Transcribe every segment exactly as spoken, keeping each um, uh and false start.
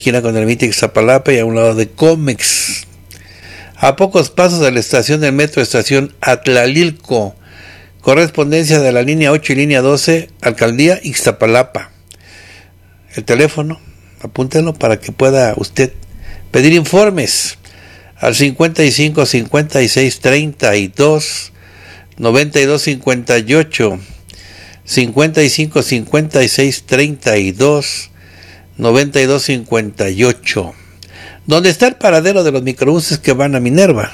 esquina con el Ermita Ixtapalapa y a un lado de Comex. A pocos pasos de la estación del metro estación Atlalilco, correspondencia de la línea ocho y línea doce, Alcaldía Ixtapalapa. El teléfono, apúntenlo para que pueda usted pedir informes al cincuenta y cinco, cincuenta y seis, treinta y dos, noventa y dos, cincuenta y ocho, cincuenta y cinco, cincuenta y seis, treinta y dos, noventa y dos, cincuenta y ocho. ¿Dónde está el paradero de los microbuses que van a Minerva?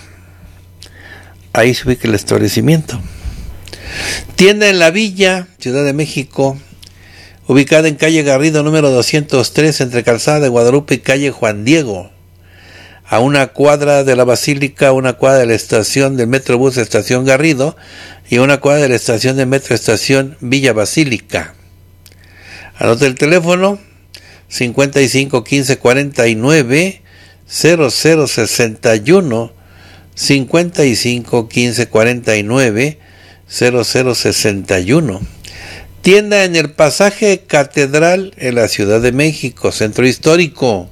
Ahí se ubica el establecimiento. Tienda en la Villa, Ciudad de México, ubicada en calle Garrido número doscientos tres, entre Calzada de Guadalupe y calle Juan Diego, a una cuadra de la Basílica, una cuadra de la estación del Metrobús Estación Garrido y una cuadra de la estación de Metro Estación Villa Basílica. Anote el teléfono cincuenta y cinco, quince, cuarenta y nueve, cero cero sesenta y uno, cincuenta y cinco, quince, cuarenta y nueve, cero cero sesenta y uno. Tienda en el Pasaje Catedral en la Ciudad de México, Centro Histórico.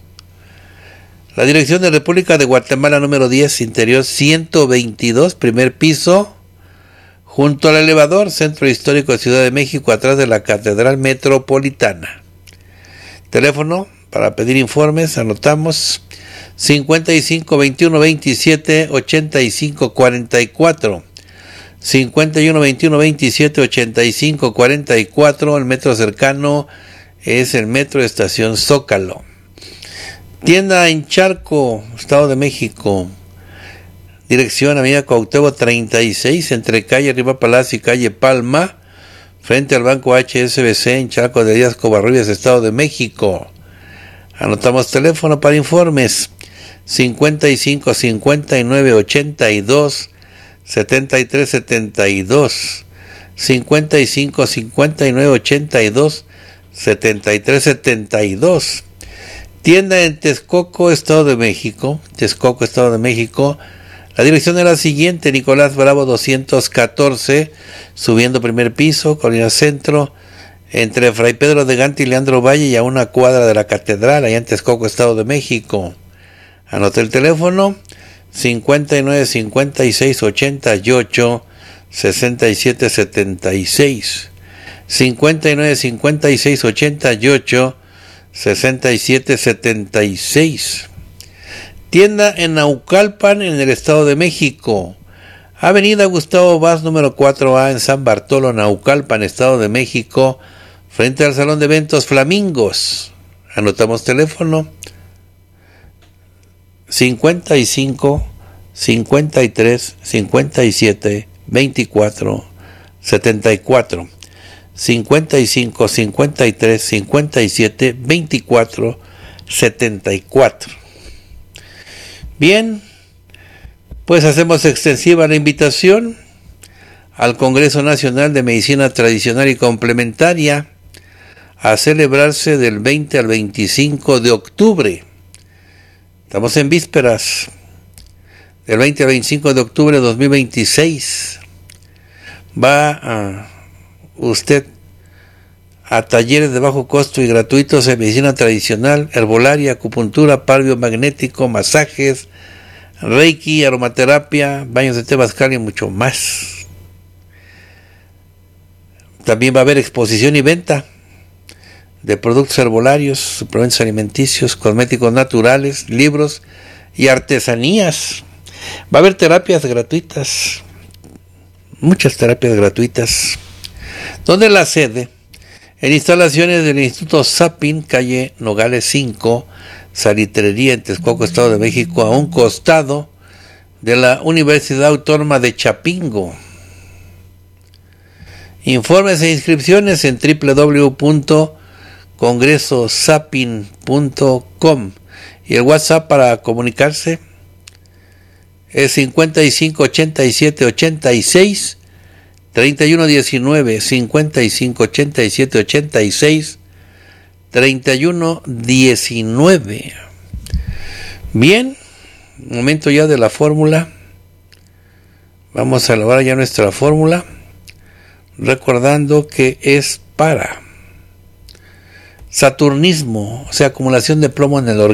La dirección de República de Guatemala número diez, interior ciento veintidós, primer piso, junto al elevador, Centro Histórico de Ciudad de México, atrás de la Catedral Metropolitana. Teléfono para pedir informes, anotamos cincuenta y cinco, veintiuno, veintisiete, ochenta y cinco, cuarenta y cuatro. cincuenta y uno, veintiuno, veintisiete, ochenta y cinco, cuarenta y cuatro. El metro cercano es el metro Estación Zócalo. Tienda en Charco, Estado de México. Dirección Avenida Cuauhtémoc treinta y seis, entre calle Riva Palacio y calle Palma, frente al Banco H S B C en Charco de Díaz Covarrubias, Estado de México. Anotamos teléfono para informes cincuenta y cinco, cincuenta y nueve, ochenta y dos, setenta y tres, setenta y dos, cincuenta y cinco, cincuenta y nueve, ochenta y dos, setenta y tres, setenta y dos. Tienda en Texcoco, Estado de México, Texcoco, Estado de México. La dirección es la siguiente: Nicolás Bravo doscientos catorce, subiendo primer piso, Colina Centro, entre Fray Pedro de Gante y Leandro Valle y a una cuadra de la Catedral, allá en Texcoco, Estado de México. Anote el teléfono cincuenta y nueve, cincuenta y seis, ochenta y ocho, sesenta y siete, setenta y seis. cincuenta y nueve, cincuenta y seis, ochenta y ocho, sesenta y siete, setenta y seis. Tienda en Naucalpan, en el Estado de México. Avenida Gustavo Vaz, número cuatro A, en San Bartolo, Naucalpan, Estado de México, frente al Salón de Eventos Flamingos. Anotamos teléfono cincuenta y cinco, cincuenta y tres, cincuenta y siete, veinticuatro, setenta y cuatro. cincuenta y cinco, cincuenta y tres, cincuenta y siete, veinticuatro, setenta y cuatro. Bien, pues hacemos extensiva la invitación al Congreso Nacional de Medicina Tradicional y Complementaria a celebrarse del veinte al veinticinco de octubre. Estamos en vísperas del veinte al veinticinco de octubre de dos mil veintiséis. Va a usted a talleres de bajo costo y gratuitos de medicina tradicional, herbolaria, acupuntura, par biomagnético, masajes, reiki, aromaterapia, baños de temazcal y mucho más. También va a haber exposición y venta de productos herbolarios, suplementos alimenticios, cosméticos naturales, libros y artesanías. Va a haber terapias gratuitas, muchas terapias gratuitas. ¿Dónde la sede? En instalaciones del Instituto Sapin, calle Nogales cinco, Salitrería, en Texcoco, Estado de México, a un costado de la Universidad Autónoma de Chapingo. Informes e inscripciones en doble u doble u doble u punto congresosapin punto com y el WhatsApp para comunicarse es cincuenta y cinco, ochenta y siete, ochenta y seis, treinta y uno diecinueve, cincuenta y cinco, ochenta y siete, ochenta y seis, treinta y uno diecinueve. Bien, momento ya de la fórmula. Vamos a elaborar ya nuestra fórmula, recordando que es para Saturnismo, o sea, acumulación de plomo en el organismo.